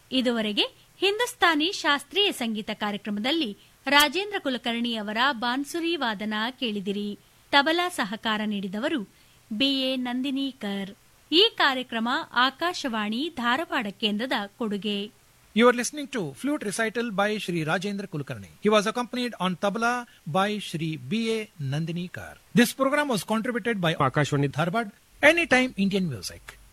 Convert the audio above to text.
ಇದುವರೆಗೆ ಹಿಂದೂಸ್ತಾನಿ ಶಾಸ್ತ್ರೀಯ ಸಂಗೀತ ಕಾರ್ಯಕ್ರಮದಲ್ಲಿ ರಾಜೇಂದ್ರ ಕುಲಕರ್ಣಿ ಅವರ ಬಾನ್ಸುರಿ ವಾದನ ಕೇಳಿದಿರಿ. ತಬಲಾ ಸಹಕಾರ ನೀಡಿದವರು ಬಿಎ ನಂದಿನೀಕರ್. ಈ ಕಾರ್ಯಕ್ರಮ ಆಕಾಶವಾಣಿ ಧಾರವಾಡ ಕೇಂದ್ರದ ಕೊಡುಗೆ. You are listening to flute recital by Shri Rajendra Kulkarni. He was accompanied on tabla by Shri B.A. Nandini Kar. This program was contributed by Akashwani Dharwad, Anytime Indian Music.